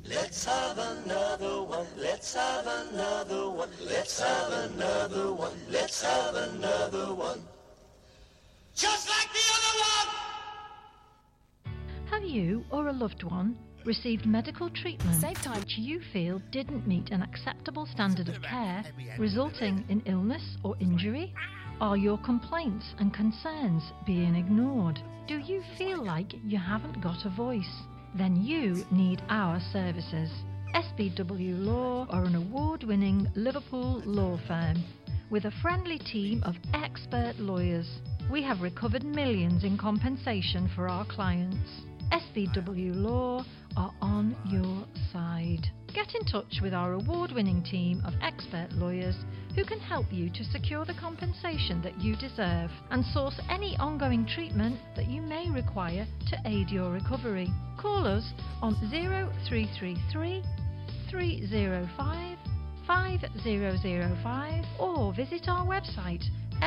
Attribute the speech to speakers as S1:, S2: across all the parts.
S1: Let's have another one. Let's have another one. Let's have another one. Let's have another one. Just like the other one!
S2: Have you or a loved one received medical treatment which you feel didn't meet an acceptable standard of care, resulting in illness or injury? Are your complaints and concerns being ignored? Do you feel like you haven't got a voice? Then you need our services. SBW Law are an award-winning Liverpool law firm with a friendly team of expert lawyers. We have recovered millions in compensation for our clients. SBW Law are on your side. Get in touch with our award-winning team of expert lawyers who can help you to secure the compensation that you deserve and source any ongoing treatment that you may require to aid your recovery. Call us on 0333 305 5005 or visit our website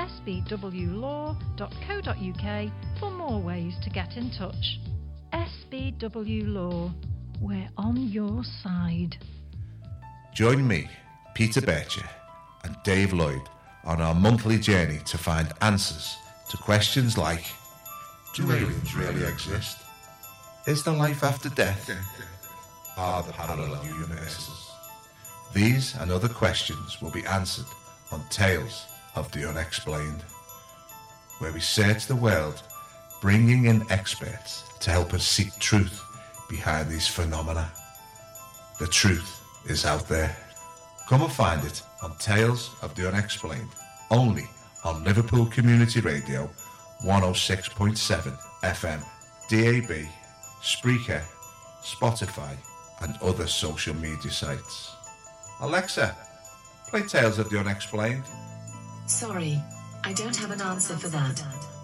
S2: sbwlaw.co.uk for more ways to get in touch. SBW Law, we're on your side.
S3: Join me, Peter Bircher, and Dave Lloyd on our monthly journey to find answers to questions like: do aliens really exist? Is there life after death? Are there parallel universes? These and other questions will be answered on Tales of the Unexplained, where we search the world, bringing in experts to help us seek truth behind these phenomena. The truth is out there. Come and find it on Tales of the Unexplained, only on Liverpool Community Radio 106.7 FM, DAB, Spreaker, Spotify and other social media sites. Alexa, play Tales of the Unexplained.
S4: Sorry, I don't have an answer for that.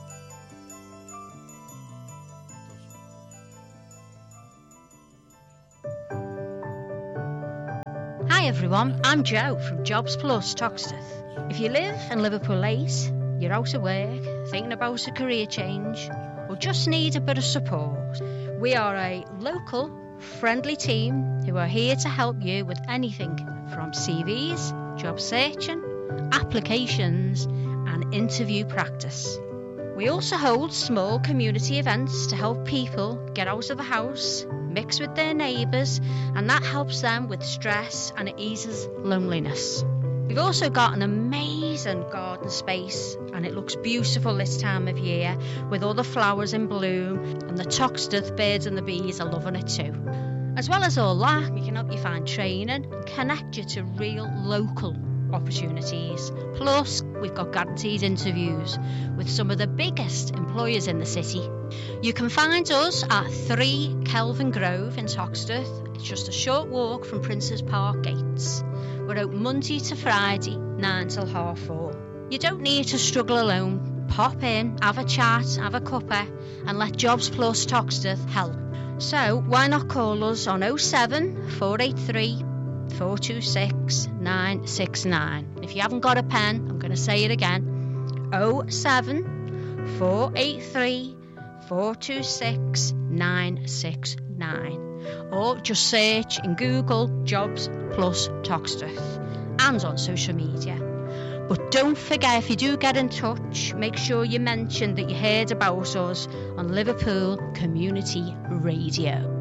S5: Hi everyone, I'm Jo from Jobs Plus Toxteth. If you live in Liverpool 8, you're out of work, thinking about a career change, or just need a bit of support, we are a local, friendly team who are here to help you with anything from CVs, job searching, applications, and interview practice. We also hold small community events to help people get out of the house, mix with their neighbours, and that helps them with stress and it eases loneliness. We've also got an amazing garden space and it looks beautiful this time of year with all the flowers in bloom, and the Toxteth birds and the bees are loving it too. As well as all that, we can help you find training and connect you to real local opportunities. Plus, we've got guaranteed interviews with some of the biggest employers in the city. You can find us at 3 Kelvin Grove in Toxteth. It's just a short walk from Princes Park gates. We're open Monday to Friday, 9 till 4:30. You don't need to struggle alone. Pop in, have a chat, have a cuppa, and let Jobs Plus Toxteth help. So why not call us on 07 483 426 969. If you haven't got a pen, I'm going to say it again. 07 483 426 969. Or just search in Google Jobs Plus Toxteth and on social media. But don't forget, if you do get in touch, make sure you mention that you heard about us on Liverpool Community Radio.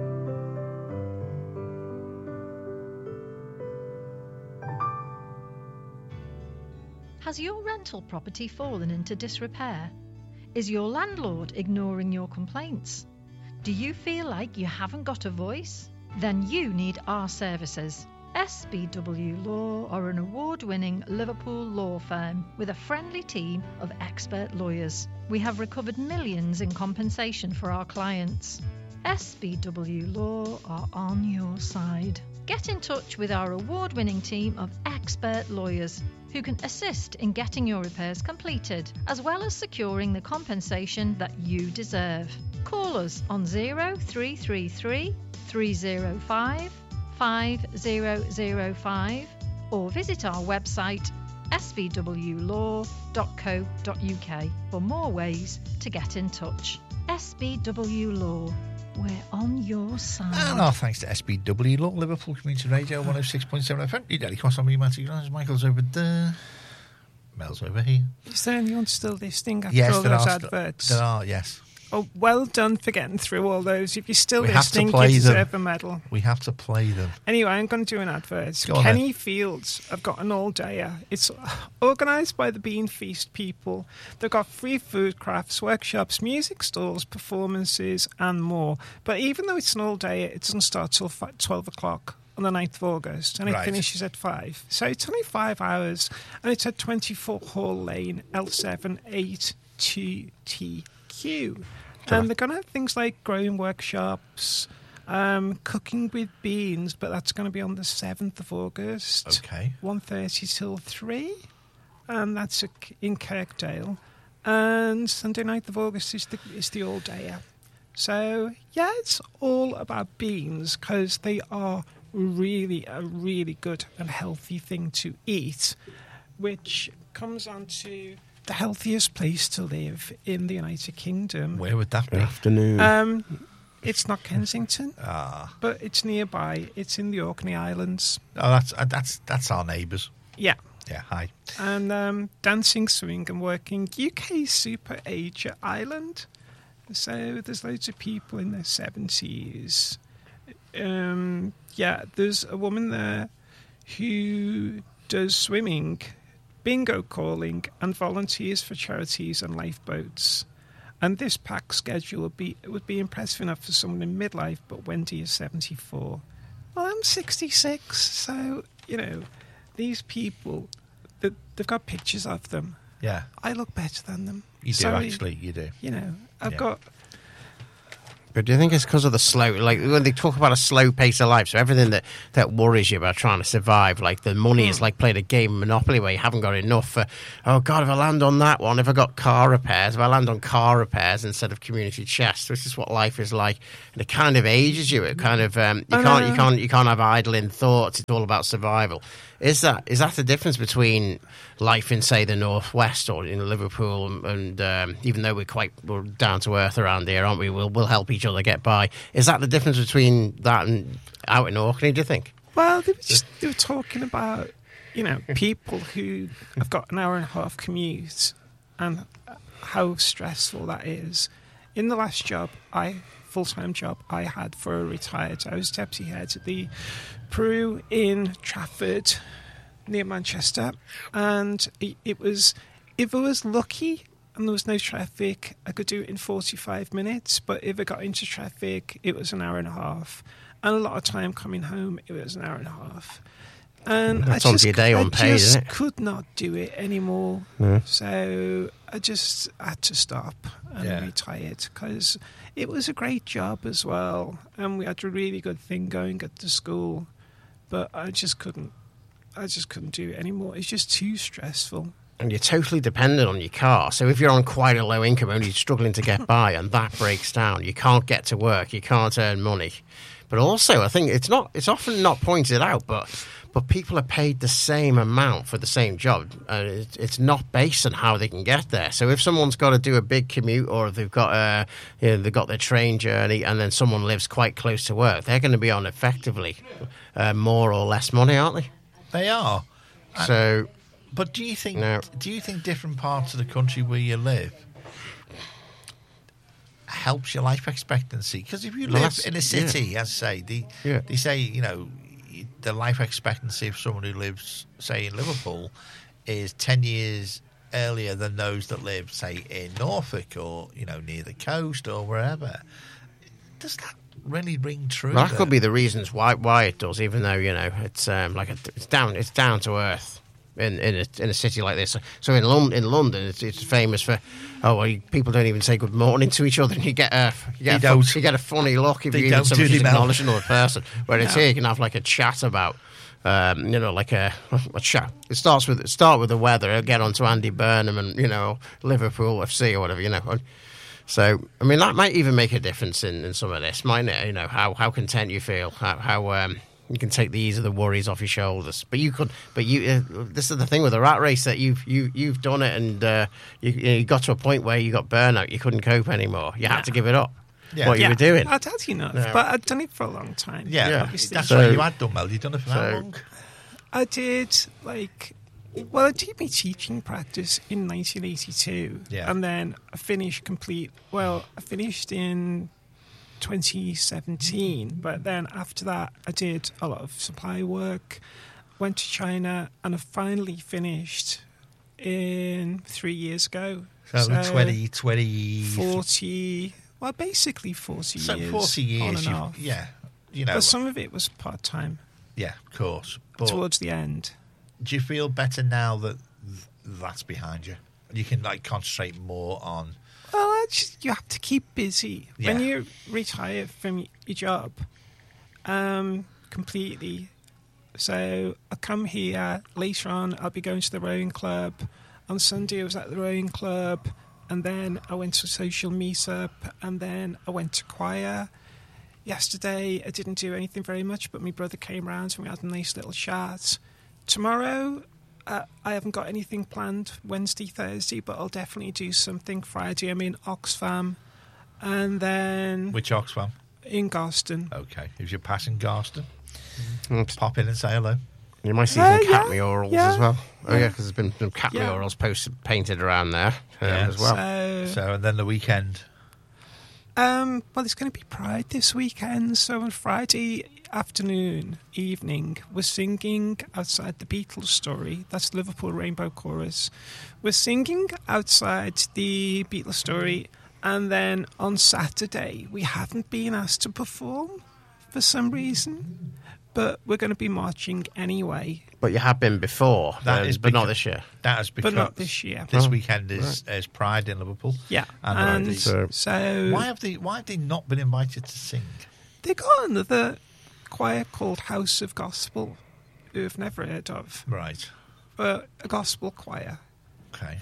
S2: Has your rental property fallen into disrepair? Is your landlord ignoring your complaints? Do you feel like you haven't got a voice? Then you need our services. SBW Law are an award-winning Liverpool law firm with a friendly team of expert lawyers. We have recovered millions in compensation for our clients. SBW Law are on your side. Get in touch with our award-winning team of expert lawyers who can assist in getting your repairs completed, as well as securing the compensation that you deserve. Call us on 0333 305 5005 or visit our website sbwlaw.co.uk for more ways to get in touch. SBW Law, we're on your side.
S6: And our thanks to SBW Law, Liverpool Community Radio 106.7 FM. You daily cross on me, Matty Grimes. Michael's over there. Mel's over here.
S7: Is there anyone still listening after
S6: Yes,
S7: all those adverts?
S6: There are, yes.
S7: Oh, well done for getting through all those. If you're still
S6: We have to
S7: listening, you
S6: play them.
S7: deserve a medal.
S6: We have to play them.
S7: Anyway, I'm going to do an advert.
S6: Go on
S7: Kenny
S6: then.
S7: Fields have got an all-dayer. It's organised by the Bean Feast people. They've got free food crafts, workshops, music stalls, performances and more. But even though it's an all-dayer, it doesn't start till 12 o'clock on the 9th of August and it
S6: Right.
S7: finishes at 5. So it's only 5 hours and it's at 24 Hall Lane, L7 8TQ. And they're going to have things like growing workshops, cooking with beans, but that's going to be on the 7th of August.
S6: Okay.
S7: 1:30 till 3. And that's in Kirkdale. And Sunday 9th of August is the all-dayer. So, yeah, it's all about beans because they are really a really good and healthy thing to eat, which comes on to the healthiest place to live in the United Kingdom.
S6: Where would that be?
S8: Afternoon.
S7: It's not Kensington,
S6: Ah.
S7: but it's nearby. It's in the Orkney Islands.
S6: Oh, that's our neighbours.
S7: Yeah.
S6: Yeah, hi.
S7: And dancing, swimming and working, UK Super Age Island. So there's loads of people in their 70s. Yeah, there's a woman there who does swimming, bingo calling and volunteers for charities and lifeboats. And this packed schedule would be impressive enough for someone in midlife, but Wendy is 74. Well, I'm 66, so, you know, these people, they've got pictures of them.
S6: Yeah.
S7: I look better than them.
S6: You do,
S7: Sorry.
S6: actually, you do.
S7: You know, I've
S6: Yeah.
S7: got...
S8: But do you think it's because of the slow, like when they talk about a slow pace of life, so everything that worries you about trying to survive, like the money is like playing a game of Monopoly where you haven't got enough for, oh God, if I land on that one, if I got car repairs, if I land on car repairs instead of community chest, which is what life is like, and it kind of ages you. It kind of you can't have idling thoughts. It's all about survival. Is that the difference between life in, say, the Northwest or in Liverpool, and even though we're down to earth around here, aren't we? We'll help each other get by. Is that the difference between that and out in Orkney, do you think?
S7: Well, they were talking about, you know, people who have got an hour and a half commute and how stressful that is. In the last full-time job I had for a retired, I was deputy head at the Peru in Trafford, near Manchester, and it was, if I was lucky and there was no traffic, I could do it in 45 minutes, but if I got into traffic, it was an hour and a half, and a lot of time coming home, it was an hour and a half. And
S8: That's on your day unpaid, isn't it?
S7: could not do it anymore.
S8: Yeah.
S7: So I just had to stop and retired because it was a great job as well, and we had a really good thing going at the school, but I just couldn't do it anymore. It's just too stressful.
S8: And you're totally dependent on your car. So if you're on quite a low income, only struggling to get by, and that breaks down, you can't get to work, you can't earn money. But also, I think it's often not pointed out, but people are paid the same amount for the same job. It's not based on how they can get there. So if someone's got to do a big commute, or they've got they've got their train journey, and then someone lives quite close to work, they're going to be on effectively more or less money, aren't they?
S6: They are.
S8: So,
S6: but do you think different parts of the country where you live helps your life expectancy? Because if you live in a city, as I say, they say, you know, the life expectancy of someone who lives, say, in Liverpool is 10 years earlier than those that live, say, in Norfolk or, you know, near the coast or wherever. Does that really ring true?
S8: Well, that could be the reasons why it does, even though, you know, it's it's down to earth in a city like this. So in London, it's famous for people don't even say good morning to each other, and you get a funny look if you somebody's acknowledging another person. Whereas here you can have like a chat about. Like a chat. It start with the weather. It'll get on to Andy Burnham and, you know, Liverpool FC or whatever, you know. So, I mean, that might even make a difference in some of this, mightn't it? You know, how content you feel, how you can take the ease of the worries off your shoulders. But this is the thing with the rat race, that you've done it, and you got to a point where you got burnout. You couldn't cope anymore. You had to give it up. what you were doing.
S7: I'd had enough, but I'd done it for a long time.
S6: Yeah. That's right. You had done well. You'd done it for how long?
S7: I did, I did my teaching practice in 1982.
S6: Yeah.
S7: And then I finished in 2017. But then after that, I did a lot of supply work, went to China, and I finally finished in 3 years ago.
S6: So 20...
S7: 40... Well, basically 40 years.
S6: So 40 years.
S7: On and off.
S6: Yeah.
S7: But some of it was part-time.
S6: Yeah, of course. But
S7: towards the end.
S6: Do you feel better now that that's behind you? You can concentrate more on...
S7: Well, you have to keep busy.
S6: Yeah.
S7: When you retire from your job completely. So I come here, later on I'll be going to the rowing club. On Sunday I was at the rowing club, and then I went to a social meetup, and then I went to choir. Yesterday I didn't do anything very much, but my brother came round and we had a nice little chat. Tomorrow I haven't got anything planned, Wednesday, Thursday, but I'll definitely do something. Friday I'm in Oxfam, and then...
S6: Which Oxfam?
S7: In Garston.
S6: Okay. If you're passing Garston, pop in and say hello.
S8: You might see some cat murals as well. Oh, yeah, because there's been some cat murals painted around there as well.
S6: So, and then the weekend...
S7: Well, it's going to be Pride this weekend, so on Friday evening, we're singing outside the Beatles Story. That's Liverpool Rainbow Chorus. We're singing outside the Beatles Story, and then on Saturday, we haven't been asked to perform for some reason, but we're going to be marching anyway.
S8: But you have been before, but not this year.
S6: That is because
S7: but not this year.
S6: This weekend is Pride in Liverpool.
S7: Yeah,
S6: and
S7: so
S6: why have they not been invited to sing?
S7: They got another choir called House of Gospel, who I've never heard of.
S6: Right,
S7: but a gospel choir.
S6: Okay.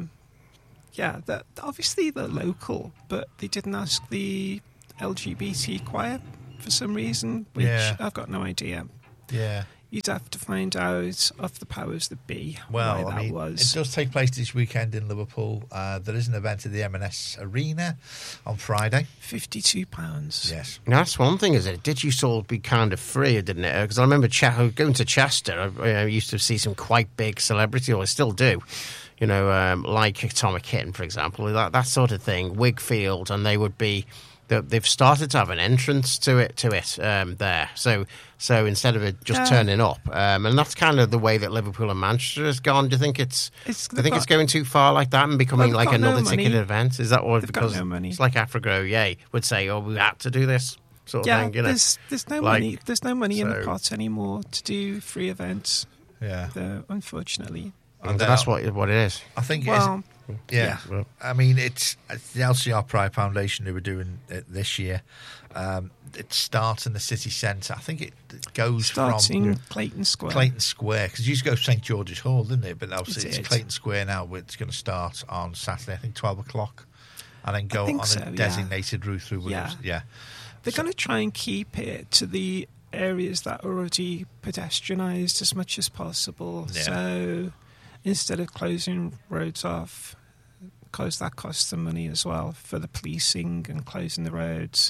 S7: Yeah, obviously they're local, but they didn't ask the LGBT choir for some reason, which I've got no idea.
S6: Yeah.
S7: You'd have to find out of the powers that be
S6: why
S7: that was.
S6: It does take place this weekend in Liverpool. There is an event at the M&S Arena on Friday.
S7: £52.
S6: Yes.
S8: Now, that's one thing, is it? Did used to all be kind of free, didn't it? Because I remember going to Chester, I used to see some quite big celebrity, or I still do, like Atomic Kitten, for example, that sort of thing, Wigfield, and they would be... They've started to have an entrance to it there. So instead of it just turning up, and that's kind of the way that Liverpool and Manchester has gone. Do you think it's going too far like that and becoming like another ticketed event? Is that what? Because
S7: no money.
S8: It's like AfriGrow would say, "Oh, we had to do this." Sort of thing,
S7: there's no money. There's no money in the pot anymore to do free events.
S6: Yeah,
S7: unfortunately.
S8: And that's what it is.
S6: I think. Yeah. I mean, it's the LCR Pride Foundation who were doing it this year. It starts in the city centre. I think it goes from
S7: Clayton Square.
S6: Clayton Square, because it used to go to St George's Hall, didn't it? But obviously it's Clayton Square now. It's going to start on Saturday, I think 12 o'clock, and then go on a designated route through Williams. Yeah.
S7: They're going to try and keep it to the areas that are already pedestrianised as much as possible. Yeah. So instead of closing roads off, because that costs them money as well for the policing and closing the roads.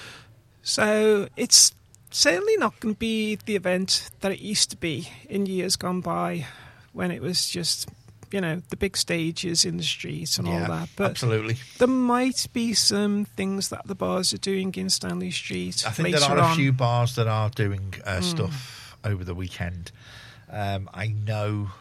S7: So it's certainly not going to be the event that it used to be in years gone by, when it was just, the big stages in the streets and all that. But
S6: absolutely.
S7: There might be some things that the bars are doing in Stanley Street.
S6: I think there are a few bars that are doing stuff over the weekend. I know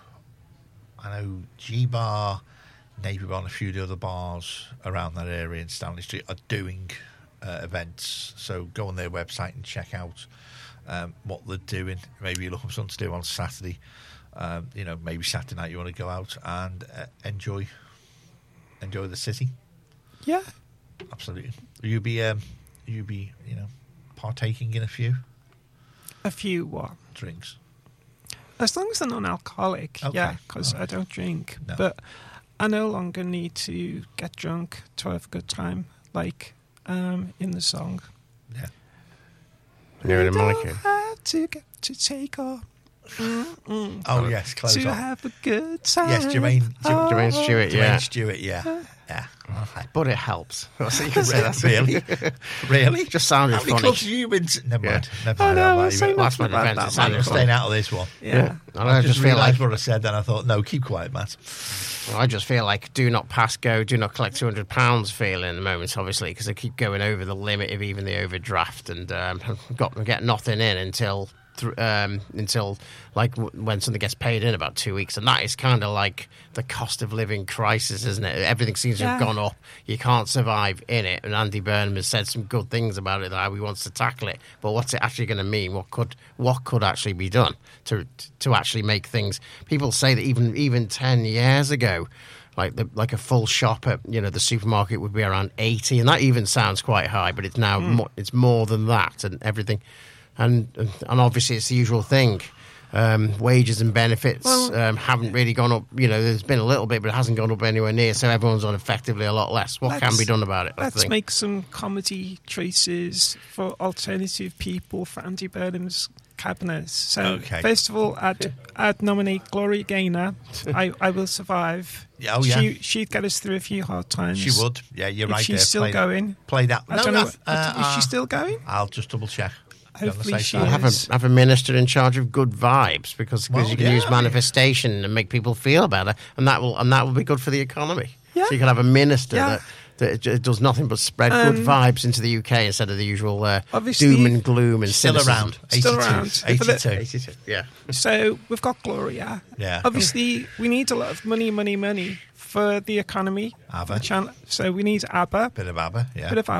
S6: G-Bar, Navy Bar, and a few of the other bars around that area in Stanley Street are doing events. So go on their website and check out what they're doing. Maybe you look up something to do on Saturday. Maybe Saturday night you want to go out and enjoy the city.
S7: Yeah,
S6: absolutely. You be partaking in a few
S7: what
S6: drinks?
S7: As long as they're non-alcoholic, because I don't drink. No. But I no longer need to get drunk to have a good time, like in the song.
S6: Yeah.
S8: You're in a molecule.
S7: Have to get to take off.
S6: Oh yes, close
S7: to
S6: on.
S7: have a good time.
S6: Yes, Jermaine Stewart.
S8: Jermaine
S6: Stewart. Yeah.
S8: but it helps. So you can say that.
S6: Really? Really?
S8: Just sounded
S6: How many
S8: funny.
S6: clubs have you been to? Never mind. Never mind.
S7: no,
S6: I'll
S7: I'm saying
S8: That's my
S7: nothing about
S8: defence.
S7: that,
S6: I'm
S7: Michael.
S6: staying out of this one.
S7: Yeah.
S8: And
S6: I just
S8: feel
S6: realised
S8: like
S6: what I said, then I thought, no, keep quiet, Matt.
S8: I just feel like do not pass go, do not collect £200 feeling at the moment, obviously, because I keep going over the limit of even the overdraft and get nothing in until when something gets paid in about 2 weeks, and that is kind of like the cost of living crisis, isn't it? Everything seems to have gone up. You can't survive in it, and Andy Burnham has said some good things about it, how he wants to tackle it. But what's it actually going to mean? What could actually be done to actually make things? People say that even 10 years ago, like a full shop at the supermarket would be around 80, and that even sounds quite high. But it's now it's more than that, and everything. And obviously it's the usual thing. Wages and benefits haven't really gone up. There's been a little bit, but it hasn't gone up anywhere near. So everyone's on effectively a lot less. What can be done about it?
S7: Let's make some comedy choices for alternative people for Andy Burnham's cabinet. So first of all, I'd nominate Gloria Gaynor. I Will Survive.
S6: Oh, yeah.
S7: She'd get us through a few hard times.
S6: She would. Yeah, you're right.
S7: She's still going.
S6: Play that.
S7: I don't know. Is she still going?
S6: I'll just double check.
S7: Hopefully she
S8: have a minister in charge of good vibes because you can use manifestation and make people feel better, and that will be good for the economy.
S7: Yeah.
S8: So you can have a minister that does nothing but spread good vibes into the UK instead of the usual doom and gloom and
S6: still
S8: cynicism.
S6: around. 82.
S8: Yeah.
S7: So we've got Gloria.
S6: Yeah.
S7: Obviously, we need a lot of money for the economy.
S6: ABBA.
S7: So we need ABBA.
S6: Bit of ABBA. Yeah.
S7: Bit of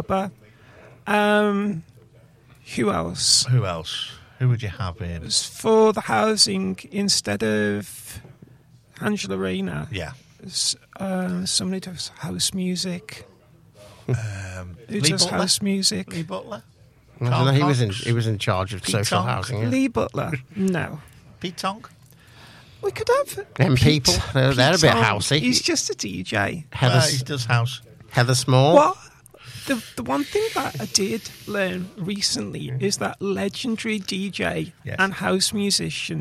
S7: ABBA. Who else?
S6: Who would you have in?
S7: For the housing, instead of Angela Rayner, somebody does house music. Who does house music?
S6: Lee Butler?
S8: No, he was in charge of social housing. Yeah.
S7: Lee Butler? No.
S6: Pete Tonk?
S7: We could have
S8: them people. They're a bit housey.
S7: He's just a DJ.
S6: He does house.
S8: Heather Small.
S7: What? The one thing that I did learn recently is that legendary DJ and house musician